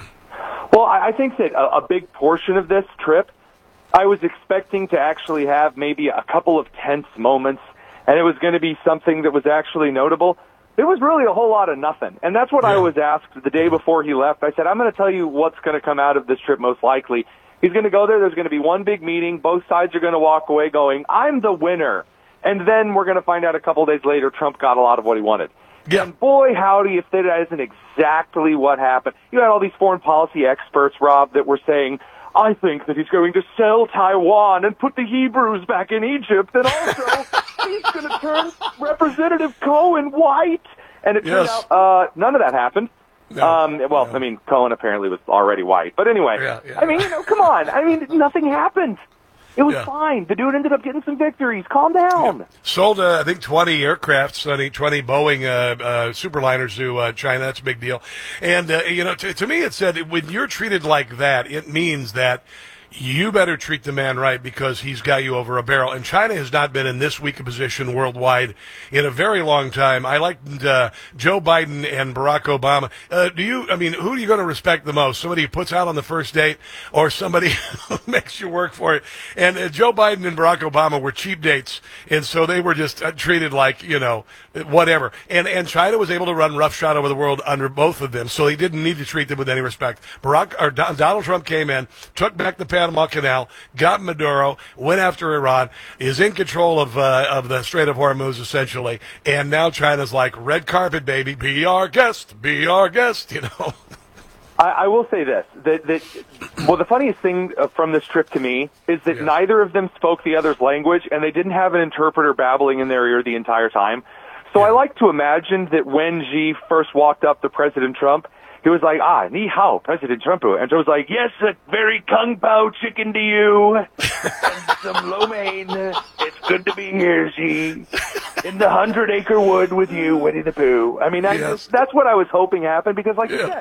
Well, I I think that a, a big portion of this trip, I was expecting to actually have maybe a couple of tense moments, and it was going to be something that was actually notable. It was really a whole lot of nothing. And that's what I was asked the day before he left. I said, I'm going to tell you what's going to come out of this trip most likely. He's going to go there. There's going to be one big meeting. Both sides are going to walk away going, I'm the winner. And then we're going to find out a couple days later Trump got a lot of what he wanted. Yeah. And boy, howdy, if that isn't exactly what happened. You had all these foreign policy experts, Rob, that were saying, I think that he's going to sell Taiwan and put the Hebrews back in Egypt, and also he's going to turn Representative Cohen white. And it turned Yes. out uh, none of that happened. No. Um, well, I mean, Cohen apparently was already white. But anyway, Yeah, yeah. I mean, you know, come on. I mean, nothing happened. It was Yeah. fine. The dude ended up getting some victories. Calm down. Sold, uh, I think, twenty aircrafts, twenty, twenty Boeing uh, uh, superliners to uh, China. That's a big deal. And, uh, you know, to, to me it said when you're treated like that, it means that you better treat the man right because he's got you over a barrel. And China has not been in this weak a position worldwide in a very long time. I liked uh, Joe Biden and Barack Obama. Uh, do you, I mean, who are you going to respect the most? Somebody who puts out on the first date or somebody who makes you work for it? And uh, Joe Biden and Barack Obama were cheap dates, and so they were just uh, treated like, you know, whatever. And and China was able to run roughshod over the world under both of them, so he didn't need to treat them with any respect. Barack or Don, Donald Trump came in, took back the Panama Canal, got Maduro, went after Iran, is in control of uh, of the Strait of Hormuz essentially, and now China's like red carpet, baby, be our guest, be our guest, you know. I, I will say this, that, that, well, the funniest thing uh, from this trip to me is that Yeah. neither of them spoke the other's language, and they didn't have an interpreter babbling in their ear the entire time. So I like to imagine that when Xi first walked up to President Trump, he was like, ah, ni hao, President Trump. And so it was like, yes, a very kung pao chicken to you, and some lo mein. It's good to be here, Xi. In the hundred acre wood with you, Winnie the Pooh. I mean, that, Yes. that's what I was hoping happened because, like you Yeah. said,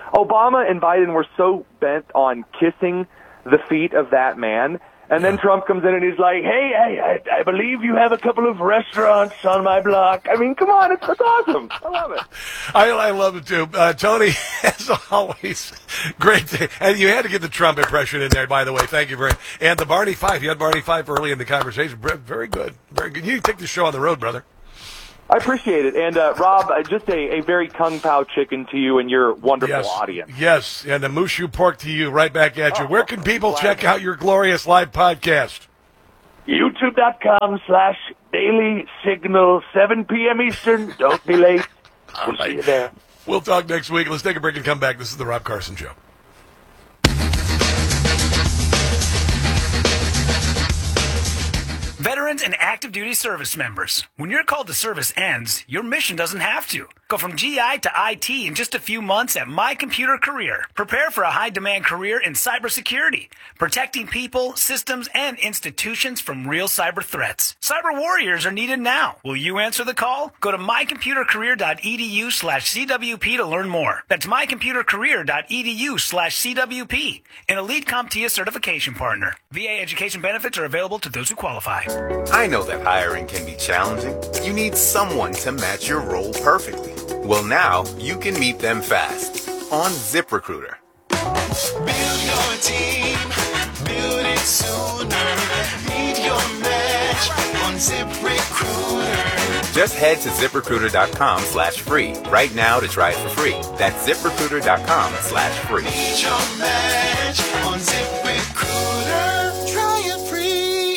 Obama and Biden were so bent on kissing the feet of that man. And then Trump comes in and he's like, hey, I, I, I believe you have a couple of restaurants on my block. I mean, come on, it's, it's awesome. I love it. I, I love it, too. Uh, Tony, as always, great. To, and you had to get the Trump impression in there, by the way. Thank you very much. And the Barney Fife. You had Barney Fife early in the conversation. Very good. Very good. You can take the show on the road, brother. I appreciate it. And, uh, Rob, uh, just a, a very Kung Pao chicken to you and your wonderful yes. audience. Yes, and a Mushu pork to you right back at you. Where can people check out your glorious live podcast? YouTube.com slash Daily Signal, seven p.m. Eastern. Don't be late. We'll see you there. We'll talk next week. Let's take a break and come back. This is the Rob Carson Show. Veterans and active duty service members, when your call to service ends, your mission doesn't have to. Go from G I to I T in just a few months at My Computer Career. Prepare for a high-demand career in cybersecurity, protecting people, systems, and institutions from real cyber threats. Cyber warriors are needed now. Will you answer the call? Go to mycomputercareer.edu slash CWP to learn more. That's mycomputercareer.edu slash CWP, an Elite CompTIA certification partner. V A education benefits are available to those who qualify. I know that hiring can be challenging. You need someone to match your role perfectly. Well, now you can meet them fast on ZipRecruiter. Build your team, build it sooner. Meet your match on ZipRecruiter. Just head to ZipRecruiter.com slash free right now to try it for free. That's ZipRecruiter.com slash free. Meet your match on ZipRecruiter. Try it free.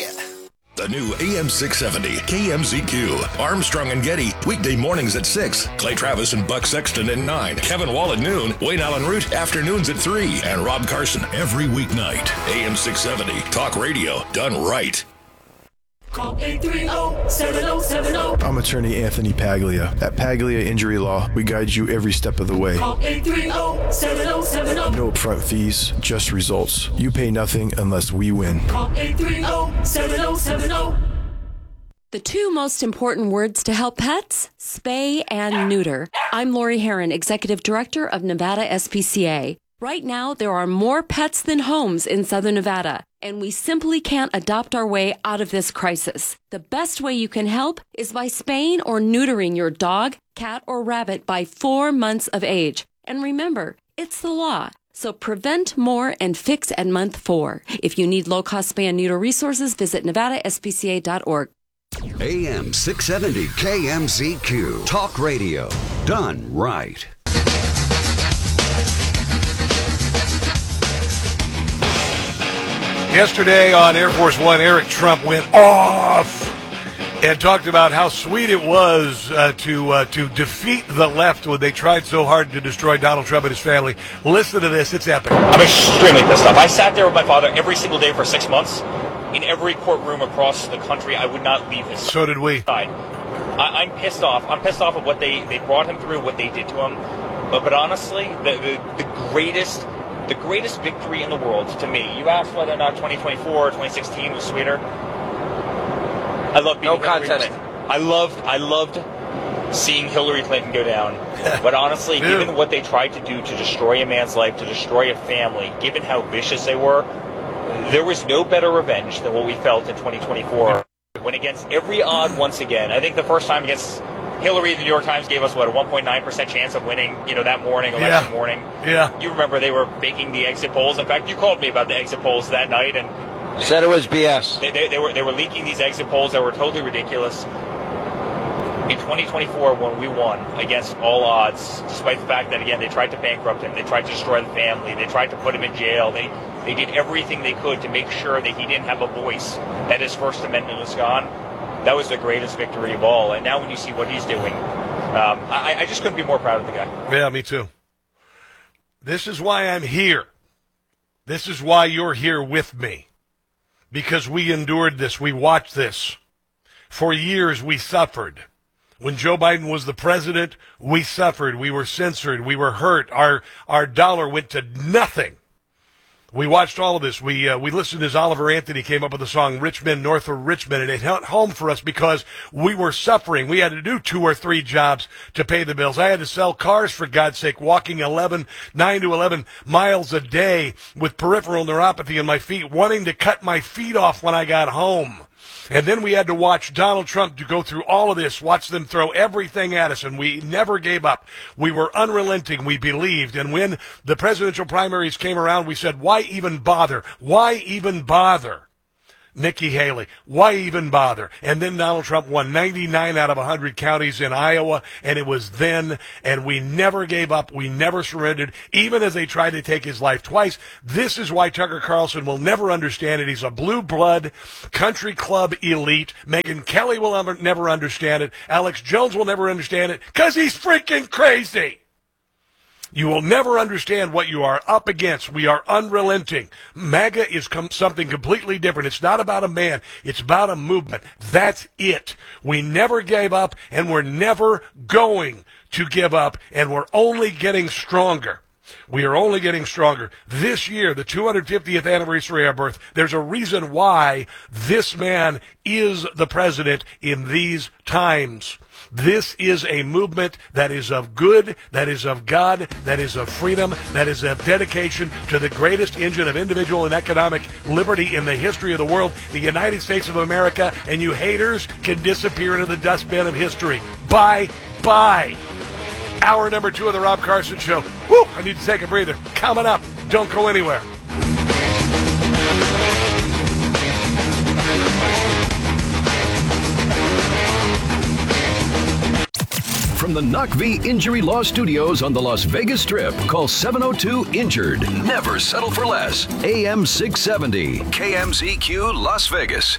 The new A M six seventy K M Z Q. Armstrong and Getty, weekday mornings at six. Clay Travis and Buck Sexton at nine. Kevin Wall at noon. Wayne Allen Root, afternoons at three. And Rob Carson every weeknight. A M six seventy, talk radio done right. Call eight three zero, seven zero seven zero. I'm attorney Anthony Paglia. At Paglia Injury Law, we guide you every step of the way. Call eight three zero, seven zero seven zero. No upfront fees, just results. You pay nothing unless we win. Call eight three zero, seven zero seven zero. The two most important words to help pets? Spay and neuter. I'm Lori Herron, Executive Director of Nevada S P C A. Right now, there are more pets than homes in Southern Nevada, and we simply can't adopt our way out of this crisis. The best way you can help is by spaying or neutering your dog, cat, or rabbit by four months of age. And remember, it's the law. So prevent more and fix at month four. If you need low-cost spay and neuter resources, visit nevada S P C A dot org. A M six seventy K M Z Q. Talk radio. Done right. Yesterday on Air Force One, Eric Trump went off and talked about how sweet it was uh, to uh, to defeat the left when they tried so hard to destroy Donald Trump and his family. Listen to this. It's epic. I'm extremely pissed off. I sat there with my father every single day for six months. In every courtroom across the country, I would not leave his side. So did we. I, I'm pissed off. I'm pissed off of what they, they brought him through, what they did to him. But, but honestly, the, the, the greatest... The greatest victory in the world to me. You asked whether or not twenty twenty-four or twenty sixteen was sweeter. I love being no Hillary contest. Clinton. I loved, I loved seeing Hillary Clinton go down. But honestly, given what they tried to do to destroy a man's life, to destroy a family, given how vicious they were, there was no better revenge than what we felt in twenty twenty-four. When against every odd once again, I think the first time against Hillary, the New York Times gave us, what, a one point nine percent chance of winning, you know, that morning, election yeah. morning. Yeah. You remember they were making the exit polls. In fact, you called me about the exit polls that night and said it was B S. They, they, they were they were leaking these exit polls that were totally ridiculous. In twenty twenty-four, when we won against all odds, despite the fact that, again, they tried to bankrupt him, they tried to destroy the family, they tried to put him in jail, they, they did everything they could to make sure that he didn't have a voice, that his First Amendment was gone. That was the greatest victory of all. And now when you see what he's doing, um, I, I just couldn't be more proud of the guy. Yeah, me too. This is why I'm here. This is why you're here with me. Because we endured this. We watched this. For years, we suffered. When Joe Biden was the president, we suffered. We were censored. We were hurt. Our, our dollar went to nothing. We watched all of this. We uh, we listened as Oliver Anthony came up with the song Richmond, North of Richmond, and it hit home for us because we were suffering. We had to do two or three jobs to pay the bills. I had to sell cars, for God's sake, walking eleven, nine to eleven miles a day with peripheral neuropathy in my feet, wanting to cut my feet off when I got home. And then we had to watch Donald Trump to go through all of this, watch them throw everything at us, and we never gave up. We were unrelenting. We believed. And when the presidential primaries came around, we said, why even bother? Why even bother? Nikki Haley, why even bother? And then Donald Trump won ninety-nine out of one hundred counties in Iowa, and it was then, and we never gave up. We never surrendered, even as they tried to take his life twice. This is why Tucker Carlson will never understand it. He's a blue blood country club elite. Megyn Kelly will never, never understand it. Alex Jones will never understand it, because he's freaking crazy. You will never understand what you are up against. We are unrelenting. MAGA is com- something completely different. It's not about a man. It's about a movement. That's it. We never gave up, and we're never going to give up, and we're only getting stronger. We are only getting stronger. This year, the two hundred fiftieth anniversary of our birth, there's a reason why this man is the president in these times. This is a movement that is of good, that is of God, that is of freedom, that is of dedication to the greatest engine of individual and economic liberty in the history of the world, the United States of America, and you haters can disappear into the dustbin of history. Bye, bye. Hour number two of the Rob Carson Show. Woo, I need to take a breather. Coming up. Don't go anywhere. From the N U C V Injury Law Studios on the Las Vegas Strip, call seven oh two injured. Never settle for less. A M six seventy, K M Z Q, Las Vegas.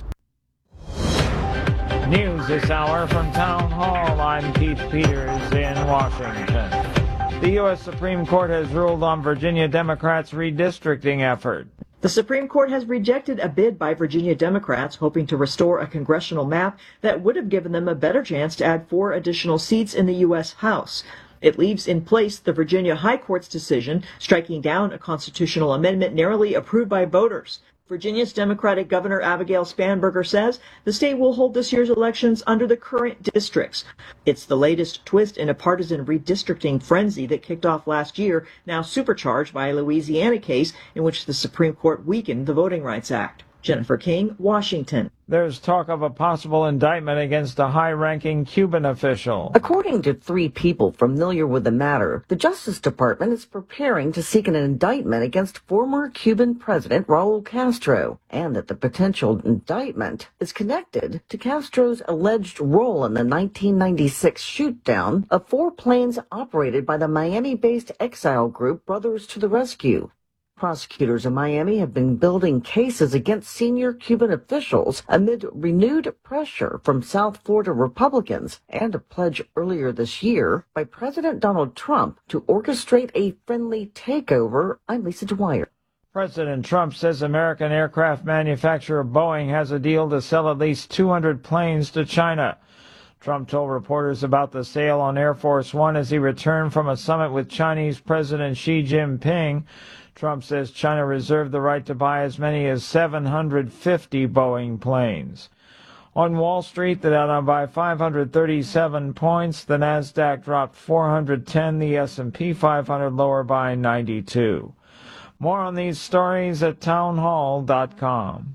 News this hour from Town Hall. I'm Keith Peters in Washington. The U S Supreme Court has ruled on Virginia Democrats' redistricting effort. The Supreme Court has rejected a bid by Virginia Democrats hoping to restore a congressional map that would have given them a better chance to add four additional seats in the U S House. It leaves in place the Virginia High Court's decision striking down a constitutional amendment narrowly approved by voters. Virginia's Democratic Governor Abigail Spanberger says the state will hold this year's elections under the current districts. It's the latest twist in a partisan redistricting frenzy that kicked off last year, now supercharged by a Louisiana case in which the Supreme Court weakened the Voting Rights Act. Jennifer King, Washington. There's talk of a possible indictment against a high-ranking Cuban official. According to three people familiar with the matter, the Justice Department is preparing to seek an indictment against former Cuban President Raul Castro, and that the potential indictment is connected to Castro's alleged role in the nineteen ninety-six shoot-down of four planes operated by the Miami-based exile group Brothers to the Rescue. Prosecutors in Miami have been building cases against senior Cuban officials amid renewed pressure from South Florida Republicans and a pledge earlier this year by President Donald Trump to orchestrate a friendly takeover. I'm Lisa Dwyer. President Trump says American aircraft manufacturer Boeing has a deal to sell at least two hundred planes to China. Trump told reporters about the sale on Air Force One as he returned from a summit with Chinese President Xi Jinping. Trump says China reserved the right to buy as many as seven hundred fifty Boeing planes. On Wall Street, the Dow down by five hundred thirty-seven points. The Nasdaq dropped four hundred ten. The S and P five hundred lower by ninety-two. More on these stories at townhall dot com.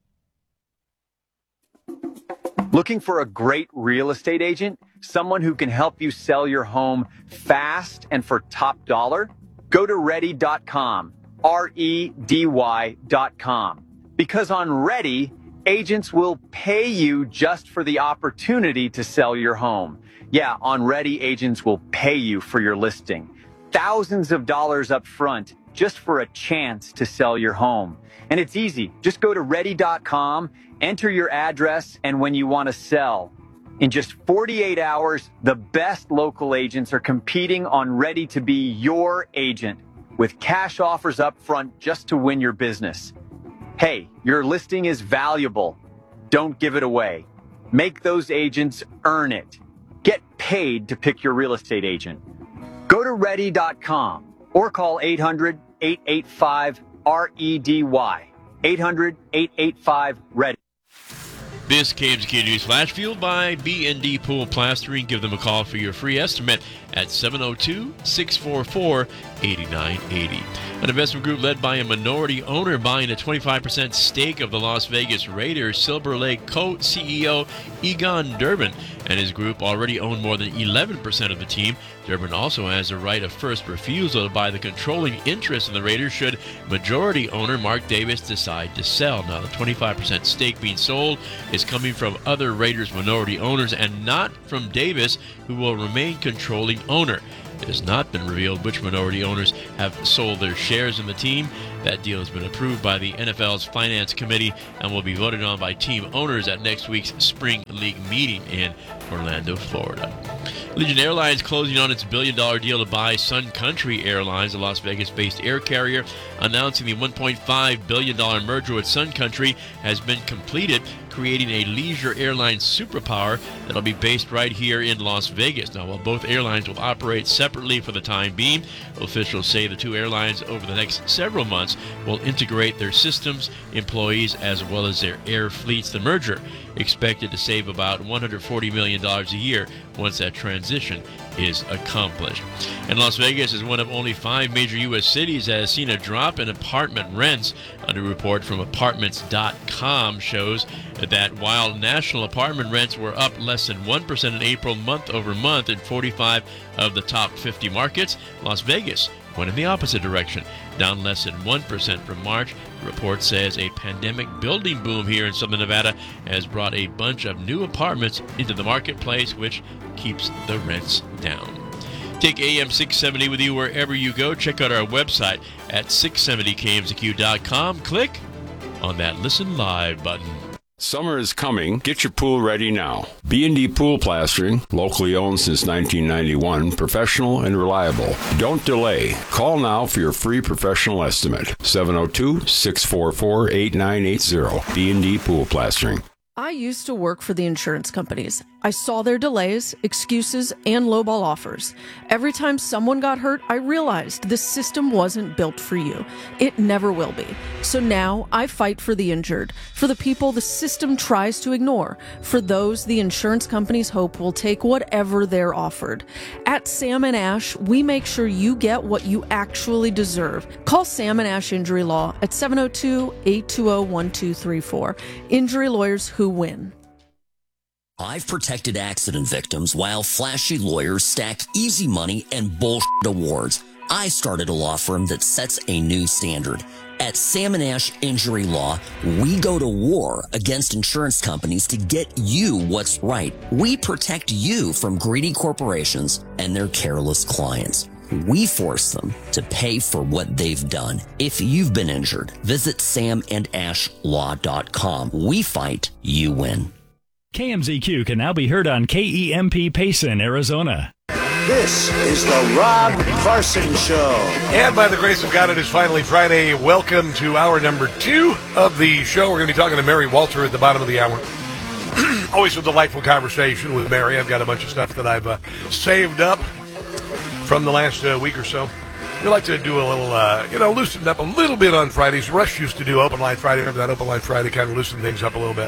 Looking for a great real estate agent? Someone who can help you sell your home fast and for top dollar? Go to ready dot com, R E D Y dot com. Because on Ready, agents will pay you just for the opportunity to sell your home. Yeah, on Ready, agents will pay you for your listing. Thousands of dollars up front just for a chance to sell your home. And it's easy. Just go to ready dot com, enter your address, and when you want to sell. In just forty-eight hours, the best local agents are competing on Ready to be your agent with cash offers up front just to win your business. Hey, your listing is valuable. Don't give it away. Make those agents earn it. Get paid to pick your real estate agent. Go to ready dot com or call eight hundred, eight eight five, R E D Y. eight hundred, eight eight five, READY. This K M Z Q News Flash fueled by B and D Pool Plastering. Give them a call for your free estimate at seven oh two, six four four, eight nine eight oh. An investment group led by a minority owner buying a twenty-five percent stake of the Las Vegas Raiders, Silver Lake co-C E O Egon Durbin and his group already own more than eleven percent of the team. Durbin also has a right of first refusal to buy the controlling interest in the Raiders should majority owner Mark Davis decide to sell. Now, the twenty-five percent stake being sold is coming from other Raiders minority owners and not from Davis, who will remain controlling owner. It has not been revealed which minority owners have sold their shares in the team. That deal has been approved by the N F L's Finance Committee and will be voted on by team owners at next week's Spring League meeting in Orlando, Florida. Allegiant Airlines closing on its billion-dollar deal to buy Sun Country Airlines, a Las Vegas-based air carrier, announcing the one point five billion dollars merger with Sun Country has been completed, creating a leisure airline superpower that will be based right here in Las Vegas. Now, while both airlines will operate separately for the time being, officials say the two airlines over the next several months will integrate their systems, employees, as well as their air fleets. The merger expected to save about one hundred forty million dollars a year once that transition is accomplished. And Las Vegas is one of only five major U S cities that has seen a drop in apartment rents. A new report from apartments dot com shows that while national apartment rents were up less than one percent in April month over month in forty-five of the top fifty markets, Las Vegas went in the opposite direction, down less than one percent from March. The report says a pandemic building boom here in Southern Nevada has brought a bunch of new apartments into the marketplace, which keeps the rents down. Take A M six seventy with you wherever you go. Check out our website at six seventy K M Z Q dot com. Click on that Listen Live button. Summer is coming. Get your pool ready now. B and D Pool Plastering, locally owned since nineteen ninety-one, professional and reliable. Don't delay. Call now for your free professional estimate. seven oh two, six four four, eight nine eight oh. B and D Pool Plastering. I used to work for the insurance companies. I saw their delays, excuses, and lowball offers. Every time someone got hurt, I realized this system wasn't built for you. It never will be. So now I fight for the injured, for the people the system tries to ignore, for those the insurance companies hope will take whatever they're offered. At Sam and Ash, we make sure you get what you actually deserve. Call Sam and Ash Injury Law at seven oh two, eight two oh, one two three four. Injury lawyers who win. I've protected accident victims while flashy lawyers stack easy money and bullshit awards. I started a law firm that sets a new standard. At Sam and Ash Injury Law, we go to war against insurance companies to get you what's right. We protect you from greedy corporations and their careless clients. We force them to pay for what they've done. If you've been injured, visit sam and ash law dot com. We fight, you win. K M Z Q can now be heard on K E M P Payson, Arizona. This is the Rob Carson Show. And by the grace of God, it is finally Friday. Welcome to hour number two of the show. We're going to be talking to Mary Walter at the bottom of the hour. Always a delightful conversation with Mary. I've got a bunch of stuff that I've uh, saved up from the last uh, week or so. We like to do a little, uh, you know, loosen up a little bit on Fridays. Rush used to do Open Line Friday. Remember that Open Line Friday kind of loosened things up a little bit.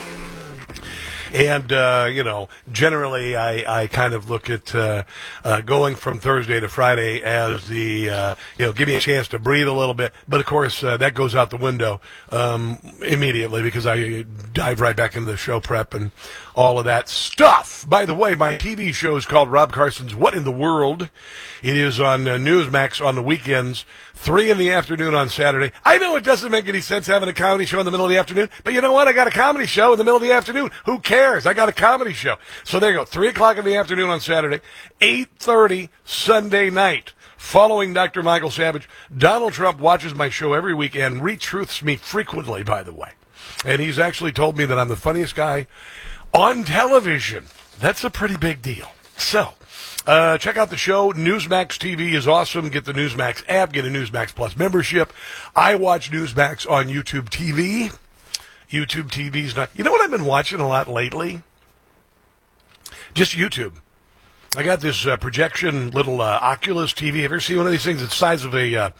And, uh, you know, generally I, I kind of look at uh, uh, going from Thursday to Friday as the, uh, you know, give me a chance to breathe a little bit. But, of course, uh, that goes out the window um, immediately because I dive right back into the show prep and all of that stuff. By the way, my T V show is called Rob Carson's What in the World. It is on uh, Newsmax on the weekends, three in the afternoon on Saturday. I know it doesn't make any sense having a comedy show in the middle of the afternoon, but you know what? I got a comedy show in the middle of the afternoon. Who cares? I got a comedy show. So there you go, three o'clock in the afternoon on Saturday, eight thirty Sunday night. Following Doctor Michael Savage, Donald Trump watches my show every week and retruths me frequently, by the way. And he's actually told me that I'm the funniest guy on television. That's a pretty big deal. So, uh, check out the show. Newsmax T V is awesome. Get the Newsmax app. Get a Newsmax Plus membership. I watch Newsmax on YouTube T V. YouTube T V's not... You know what I've been watching a lot lately? Just YouTube. I got this uh, projection little uh, Oculus T V. Have you ever seen one of these things? It's the size of a... Uh,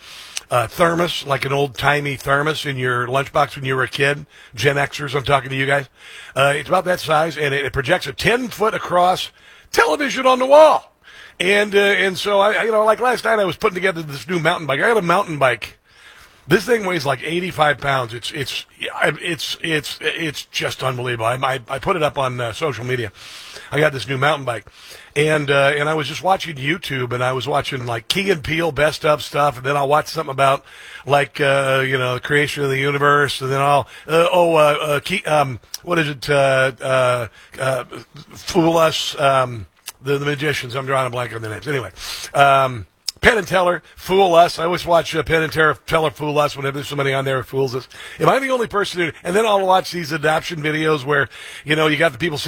uh, thermos, like an old-timey thermos in your lunchbox when you were a kid. Gen Xers, I'm talking to you guys. Uh, it's about that size, and it, it projects a ten-foot across television on the wall. And uh, and so, I you know, like last night I was putting together this new mountain bike. I got a mountain bike. This thing weighs like eighty-five pounds. It's it's it's it's it's just unbelievable. I I, I put it up on uh, social media. I got this new mountain bike, and uh, and I was just watching YouTube, and I was watching like Key and Peele best of stuff, and then I'll watch something about like uh, you know the creation of the universe, and then I'll uh, oh uh, uh, Key, um what is it uh, uh, uh, Fool Us um, the the magicians. I'm drawing a blank on the names. Anyway. Um, Penn and Teller, Fool Us. I always watch uh, Penn and Teller, Teller Fool Us whenever there's somebody on there who fools us. Am I the only person who... And then I'll watch these adoption videos where, you know, you got the people